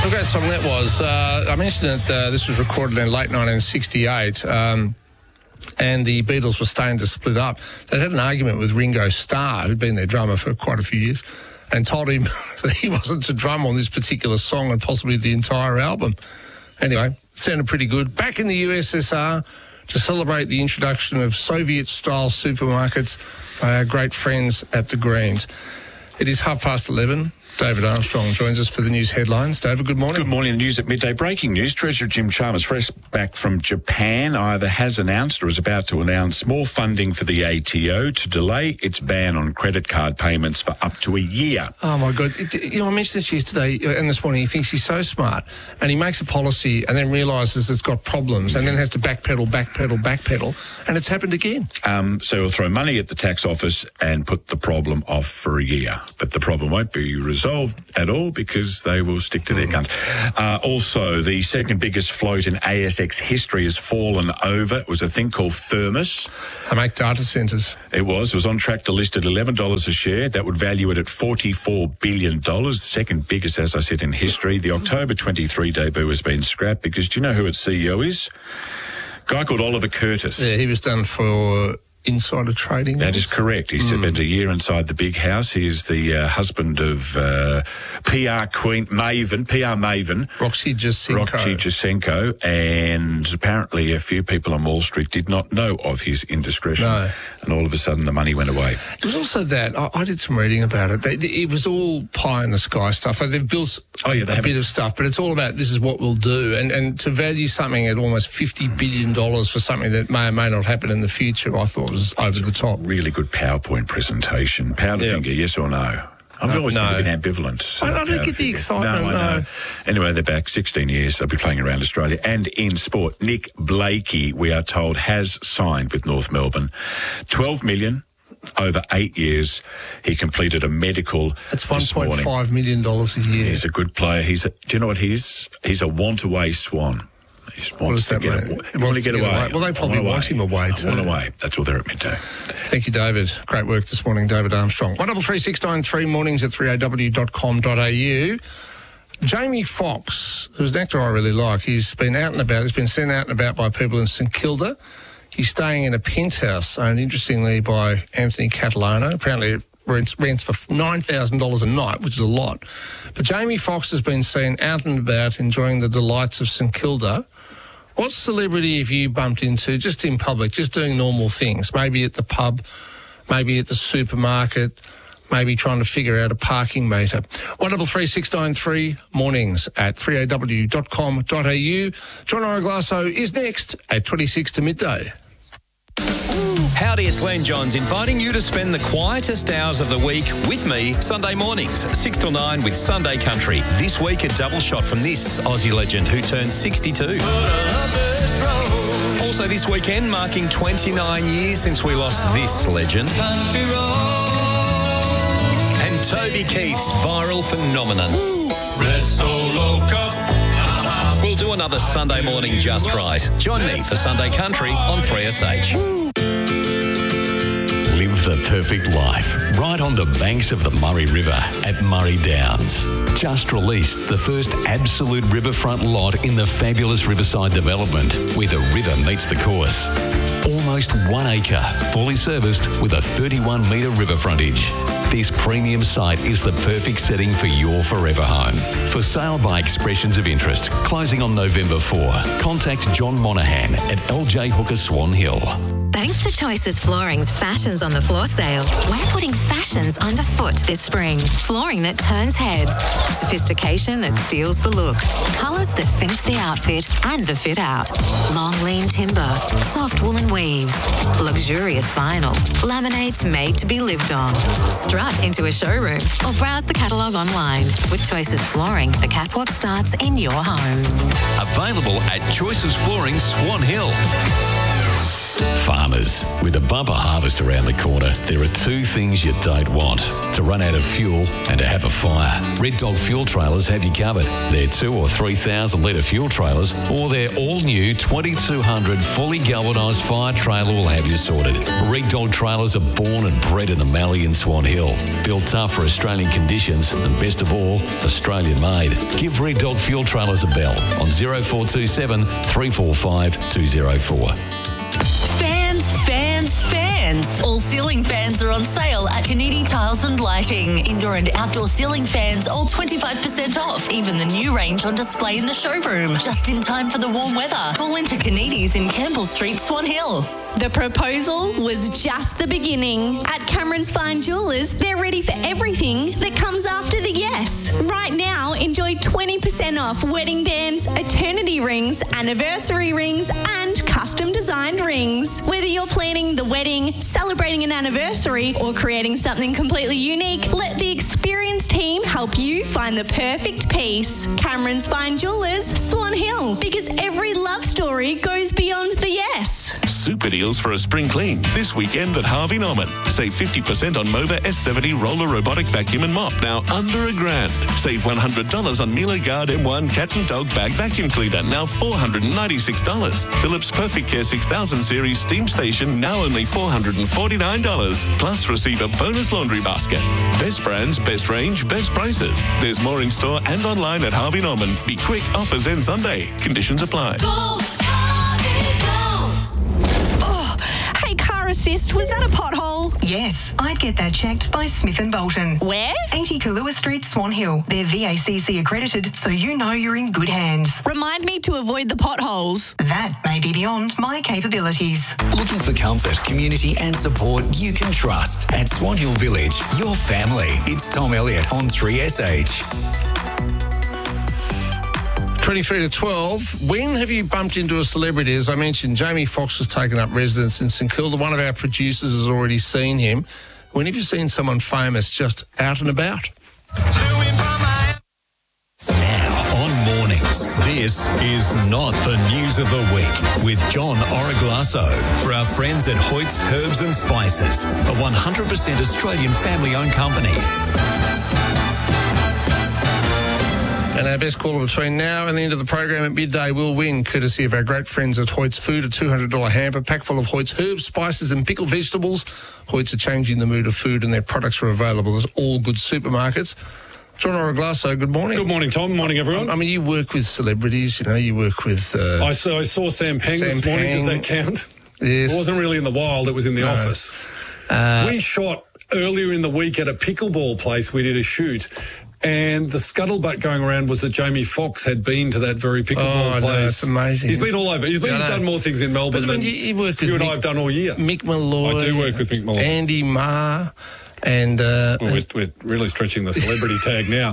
a great song that was. I mentioned that this was recorded in late 1968, and the Beatles were starting to split up. They had an argument with Ringo Starr, who'd been their drummer for quite a few years, and told him that he wasn't to drum on this particular song and possibly the entire album. Anyway, it sounded pretty good. Back in the USSR to celebrate the introduction of Soviet-style supermarkets by our great friends at the Greens. It is 11:30. David Armstrong joins us for the news headlines. David, good morning. Good morning. The news at midday. Breaking news. Treasurer Jim Chalmers, fresh back from Japan, either has announced or is about to announce more funding for the ATO to delay its ban on credit card payments for up to a year. Oh, my God. I mentioned this yesterday and this morning. He thinks he's so smart, and he makes a policy and then realises it's got problems and then has to backpedal, and it's happened again. So he'll throw money at the tax office and put the problem off for a year. But the problem won't be resolved at all because they will stick to their guns. Also, the second biggest float in ASX history has fallen over. It was a thing called Thermos. They make data centres. It was on track to list at $11 a share. That would value it at $44 billion, the second biggest, as I said, in history. The October 23 debut has been scrapped because do you know who its CEO is? A guy called Oliver Curtis. Yeah, he was done for insider trading. That is correct. He spent a year inside the big house. He is the husband of PR queen, PR maven. Roxy Jacenko. And apparently a few people on Wall Street did not know of his indiscretion. No. And all of a sudden the money went away. It was also that, I did some reading about it. It was all pie in the sky stuff. Like they've built a bit of stuff, but it's all about this is what we'll do. And to value something at almost $50 billion for something that may or may not happen in the future, I thought was over the top. Really good PowerPoint presentation. Powderfinger, yes or no? I've always been ambivalent. I don't get the excitement. No, I know. Anyway, they're back 16 years. They'll be playing around Australia. And in sport, Nick Blakey, we are told, has signed with North Melbourne. $12 million over 8 years. He completed a medical. That's $1.5 million a year. He's a good player. Do you know what he is? He's a want-away swan. What does that mean? He wants to get away. Well, they probably want him away too. Want away. That's all they're at midday. Thank you, David. Great work this morning, David Armstrong. 133693 mornings at 3aw.com.au. Jamie Foxx, who's an actor I really like, he's been out and about. He's been sent out and about by people in St Kilda. He's staying in a penthouse owned, interestingly, by Anthony Catalano. Apparently it rents for $9,000 a night, which is a lot. But Jamie Foxx has been seen out and about enjoying the delights of St Kilda. What celebrity have you bumped into just in public, just doing normal things? Maybe at the pub, maybe at the supermarket, maybe trying to figure out a parking meter. 133693 mornings at 3aw.com.au. John Oraglasso is next at 26 to midday. Howdy, it's Len Johns inviting you to spend the quietest hours of the week with me Sunday mornings, 6 till 9 with Sunday Country. This week, a double shot from this Aussie legend who turned 62. Also this weekend, marking 29 years since we lost this legend. And Toby Keith's viral phenomenon. Red Solo Cup. We'll do another Sunday morning just right. Join me for Sunday Country on 3SH. Live the perfect life right on the banks of the Murray River at Murray Downs. Just released the first absolute riverfront lot in the fabulous Riverside development where the river meets the course. Almost 1 acre, fully serviced with a 31-metre river frontage. This premium site is the perfect setting for your forever home. For sale by expressions of interest, closing on November 4. Contact John Monaghan at LJ Hooker Swan Hill. Thanks to Choices Flooring's Fashions on the Floor sale, we're putting fashions underfoot this spring. Flooring that turns heads, sophistication that steals the look, colours that finish the outfit and the fit out. Long lean timber, soft woolen weaves, luxurious vinyl, laminates made to be lived on. Strut into a showroom or browse the catalogue online. With Choices Flooring, the catwalk starts in your home. Available at Choices Flooring Swan Hill. Farmers, with a bumper harvest around the corner, there are two things you don't want: to run out of fuel and to have a fire. Red Dog Fuel Trailers have you covered. They're 2,000 or 3,000 litre fuel trailers, or their all-new 2,200 fully galvanised fire trailer will have you sorted. Red Dog Trailers are born and bred in the Mallee and Swan Hill, built tough for Australian conditions, and best of all, Australian made. Give Red Dog Fuel Trailers a bell on 0427 345 204. Fans. All ceiling fans are on sale at Canidi Tiles and Lighting. Indoor and outdoor ceiling fans, all 25% off. Even the new range on display in the showroom. Just in time for the warm weather. Call into Canidi's in Campbell Street, Swan Hill. The proposal was just the beginning. At Cameron's Fine Jewellers, they're ready for everything that comes after the yes. Right now, enjoy 20% off wedding bands, eternity rings, anniversary rings, and custom designed rings. Whether you're planning the wedding, celebrating an anniversary, or creating something completely unique, let the experienced team help you find the perfect piece. Cameron's Fine Jewellers, Swan Hill, because every love story goes beyond the yes. Super deals for a spring clean this weekend at Harvey Norman. Save 50% on Mova S70 roller robotic vacuum and mop, now under $1,000. Save $100 on Miele Guard M1 cat and dog bag vacuum cleaner, now $496. Philips Perfect Care 6000 series steam station, now only $449. Plus receive a bonus laundry basket. Best brands, best range, best prices. There's more in store and online at Harvey Norman. Be quick, offers end Sunday. Conditions apply. Oh, hey, car assist, was that a pothole? Yes, I'd get that checked by Smith & Bolton. Where? 80 Kahlua Street, Swan Hill. They're VACC accredited, so you know you're in good hands. Remind me to avoid the potholes. That may be beyond my capabilities. Looking for comfort, community and support you can trust. At Swan Hill Village, your family. It's Tom Elliott on 3SH. 23 to 12. When have you bumped into a celebrity? As I mentioned, Jamie Foxx has taken up residence in St Kilda. One of our producers has already seen him. When have you seen someone famous just out and about? Now on Mornings, this is not the news of the week with John Origlasso for our friends at Hoyt's Herbs and Spices, a 100% Australian family-owned company. And our best caller between now and the end of the program at midday will win, courtesy of our great friends at Hoyt's Food, a $200 hamper packed full of Hoyt's herbs, spices and pickled vegetables. Hoyt's are changing the mood of food and their products are available at all good supermarkets. John Origlasso, good morning. Good morning, Tom. Morning, everyone. I mean, you work with celebrities, you know, you work with... I saw Sam Peng this morning. Does that count? Yes. It wasn't really in the wild, it was in the office. We shot earlier in the week at a pickleball place. We did a shoot. And the scuttlebutt going around was that Jamie Foxx had been to that very pickleball place. No, it's amazing. He's been all over. He's done more things in Melbourne than you work with you and I have done all year. Mick Malloy. I do work with Mick Malloy. Andy Marr. And we're really stretching the celebrity tag now.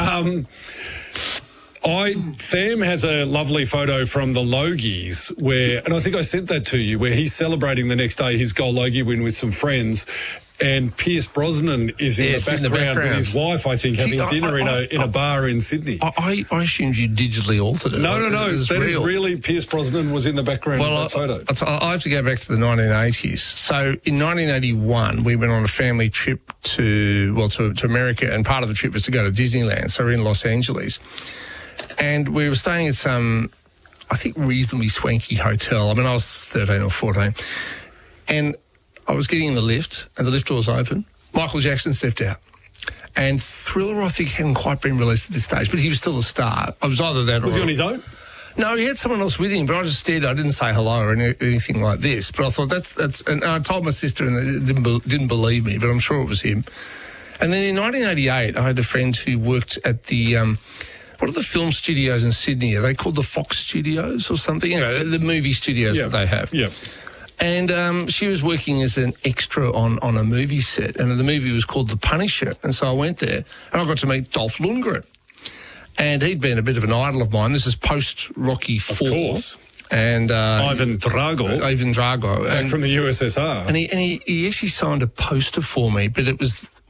Sam has a lovely photo from the Logies and I think I sent that to you, where he's celebrating the next day his goal Logie win with some friends. And Pierce Brosnan is in the background with his wife, I think, having dinner in a bar in Sydney. I assumed you digitally altered it. No. That is really Pierce Brosnan was in the background of that photo. I have to go back to the 1980s. So in 1981, we went on a family trip to America, and part of the trip was to go to Disneyland. So we're in Los Angeles. And we were staying at some, I think, reasonably swanky hotel. I mean, I was 13 or 14. And I was getting in the lift, and the lift door was open. Michael Jackson stepped out. And Thriller, I think, hadn't quite been released at this stage, but he was still a star. I was either that or... Was he on his own? No, he had someone else with him, but I just stared. I didn't say hello or anything like this. But I thought that's... And I told my sister, and they didn't believe me, but I'm sure it was him. And then in 1988, I had a friend who worked at the... what are the film studios in Sydney? Are they called the Fox Studios or something? You know, the movie studios that they have. Yeah. And she was working as an extra on a movie set, and the movie was called The Punisher. And so I went there, and I got to meet Dolph Lundgren. And he'd been a bit of an idol of mine. This is post-Rocky IV. Of course. And Ivan Drago. Back from the USSR. And he actually signed a poster for me, but it was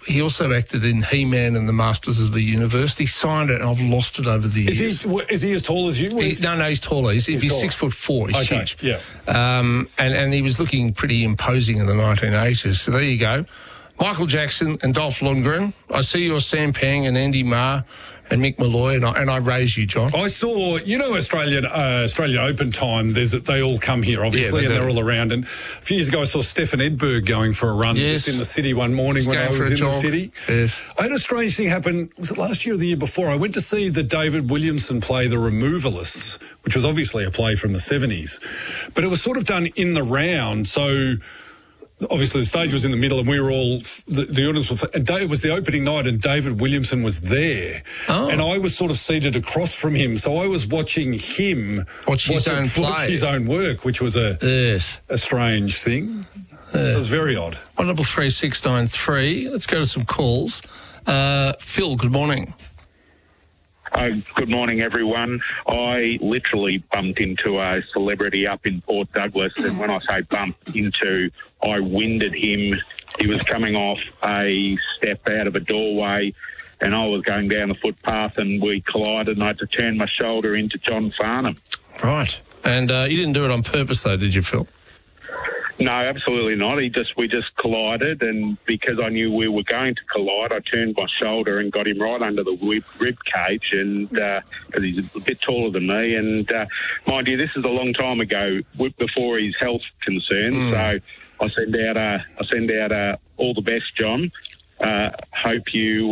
he also acted in He-Man and the Masters of the Universe. He signed it, and I've lost it over the years. Is he as tall as you? No, he's taller. He's 6'4". He's huge. Yeah. And he was looking pretty imposing in the 1980s. So there you go. Michael Jackson and Dolph Lundgren. I see your Sam Pang and Andy Marr and Mick Malloy, and I raise you, John. I saw, Australian Open time. They all come here, obviously, and they're all around. And a few years ago, I saw Stefan Edberg going for a run just in the city one morning when I was in the city. Yes. I had a strange thing happen. Was it last year or the year before? I went to see the David Williamson play, The Removalists, which was obviously a play from the 70s. But it was sort of done in the round, so... Obviously, the stage was in the middle, and we were all the audience was. And it was the opening night, and David Williamson was there, and I was sort of seated across from him, so I was watching him watch his own work, which was a strange thing. It was very odd. 133 Let's go to some calls. Phil, good morning. Good morning, everyone. I literally bumped into a celebrity up in Port Douglas, and when I say bumped into, I winded him. He was coming off a step out of a doorway, and I was going down the footpath, and we collided, and I had to turn my shoulder into John Farnham. Right. And you didn't do it on purpose, though, did you, Phil? No, absolutely not. We just collided, and because I knew we were going to collide, I turned my shoulder and got him right under the rib cage, and because he's a bit taller than me, and mind you, this is a long time ago, before his health concerns. So I send out all the best, John. Hope you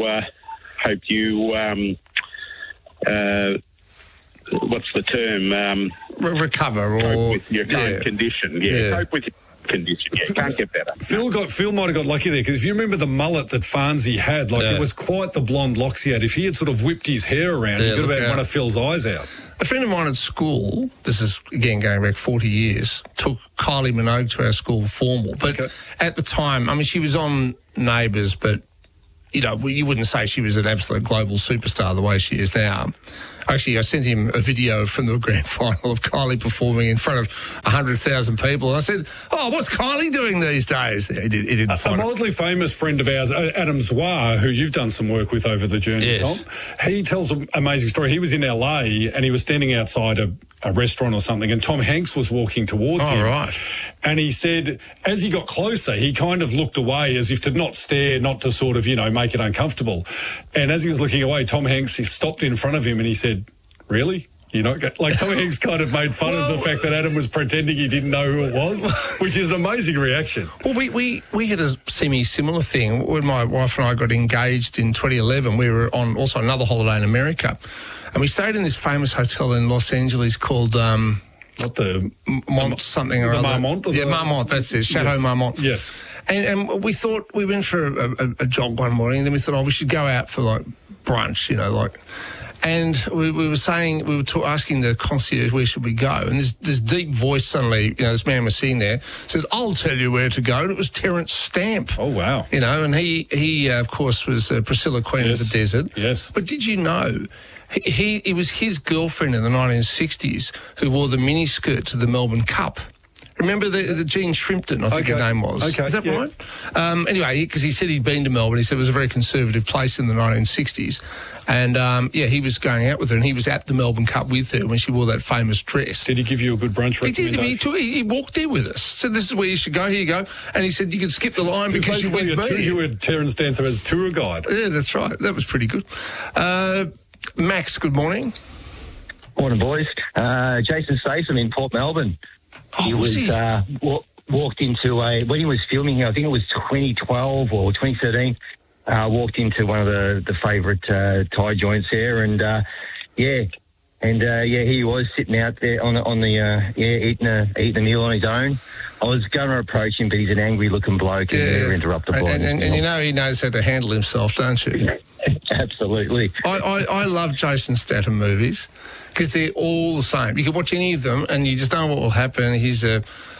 what's the term? Recover cope with your current condition. Cope with your condition. Can't get better. Phil might have got lucky there, because if you remember the mullet that Farnsey had, it was quite the blonde locks he had. If he had sort of whipped his hair around, he could have had one of Phil's eyes out. A friend of mine at school, this is, again, going back 40 years, took Kylie Minogue to our school formal. But at the time, I mean, she was on Neighbours, but, you wouldn't say she was an absolute global superstar the way she is now. Actually, I sent him a video from the grand final of Kylie performing in front of 100,000 people. And I said, what's Kylie doing these days? He didn't find it. A mildly famous friend of ours, Adam Zwar, who you've done some work with over the journey, Tom, he tells an amazing story. He was in LA, and he was standing outside a restaurant or something, and Tom Hanks was walking towards him. Right. And he said, as he got closer, he kind of looked away as if to not stare, not to sort of, make it uncomfortable. And as he was looking away, Tom Hanks, he stopped in front of him and he said, "Really? Tom Hanks kind of made fun of the fact that Adam was pretending he didn't know who it was, which is an amazing reaction. Well, we had a semi-similar thing. When my wife and I got engaged in 2011, we were on also another holiday in America, and we stayed in this famous hotel in Los Angeles called... Not the... Mont something or the other. Marmont? Marmont, that's it, Chateau Marmont. Yes. And we thought, we went for a jog one morning, and then we thought, we should go out for, brunch, And we were asking the concierge, where should we go? And this deep voice suddenly, this man was sitting there, said, "I'll tell you where to go." And it was Terence Stamp. Oh, wow. And he of course, was Priscilla, Queen of the Desert. Yes. But did you know... It was his girlfriend in the 1960s who wore the miniskirt to the Melbourne Cup. Remember the Jean Shrimpton, I think her name was. Okay, is that right? Anyway, because he said he'd been to Melbourne. He said it was a very conservative place in the 1960s. And, he was going out with her, and he was at the Melbourne Cup with her when she wore that famous dress. Did he give you a good brunch recommendation? He walked there with us. Said, "This is where you should go. Here you go." And he said, "You can skip the line because you're with me." You were Terence Dancer as tour guide. Yeah, that's right. That was pretty good. Max, good morning. Morning, boys. Jason Statham in Port Melbourne. He walked into when he was filming, I think it was 2012 or 2013, walked into one of the favourite Thai joints there, and here he was sitting out there eating a meal on his own. I was going to approach him, but he's an angry-looking bloke, and never interrupt the bloke. And he knows how to handle himself, don't you? Absolutely. I love Jason Statham movies because they're all the same. You can watch any of them and you just know what will happen. He's a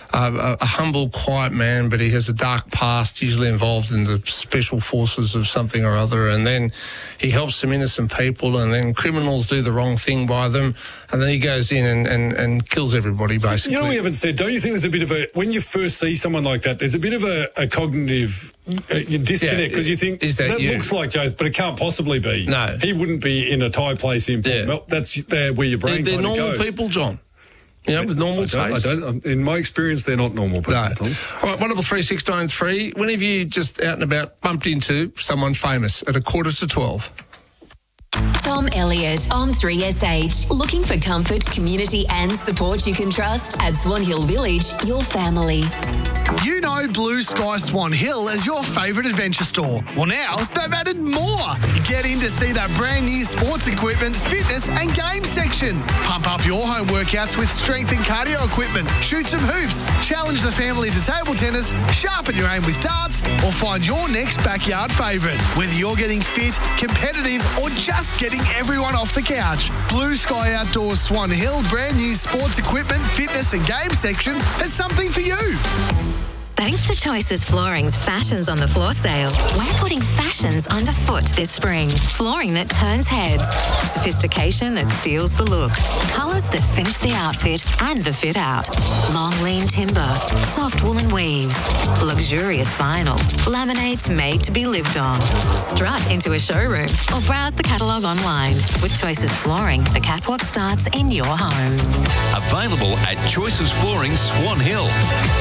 a humble, quiet man, but he has a dark past, usually involved in the special forces of something or other, and then he helps some innocent people, and then criminals do the wrong thing by them, and then he goes in and kills everybody, basically. You know, we haven't said, don't you think there's a bit of a, when you first see someone like that, there's a bit of a cognitive disconnect, because you think, that looks like Joe's, but it can't possibly be. No. He wouldn't be in a Thai place in Port Melbourne. That's where your brain They're kind of normal goes. people, John. You know, with normal tastes. In my experience, they're not normal people, No. Tom. All right, 133 when have you just out and about bumped into someone famous at 11:45? Tom Elliott on 3SH. Looking for comfort, community and support you can trust? At Swan Hill Village, your family. You know Blue Sky Swan Hill as your favourite adventure store. Well, now they've added more. Get in to see that brand new sports equipment, fitness and game section. Pump up your home workouts with strength and cardio equipment. Shoot some hoops. Challenge the family to table tennis. Sharpen your aim with darts or find your next backyard favourite. Whether you're getting fit, competitive or just getting everyone off the couch, Blue Sky Outdoors Swan Hill brand new sports equipment, fitness and game section has something for you. Thanks to Choices Flooring's Fashions on the Floor sale, we're putting fashions underfoot this spring. Flooring that turns heads, sophistication that steals the look, colours that finish the outfit and the fit out. Long lean timber, soft woolen weaves, luxurious vinyl, laminates made to be lived on. Strut into a showroom or browse the catalogue online. With Choices Flooring, the catwalk starts in your home. Available at Choices Flooring, Swan Hill.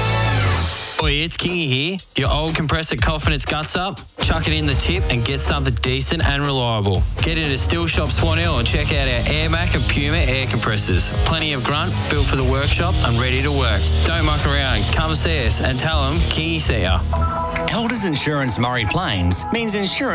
Oi, it's Kingy here. Your old compressor coughing its guts up? Chuck it in the tip and get something decent and reliable. Get into Steel Shop Swan Hill and check out our AirMac and Puma air compressors. Plenty of grunt, built for the workshop and ready to work. Don't muck around. Come see us and tell them Kingy see ya. Elders Insurance Murray Plains means insurance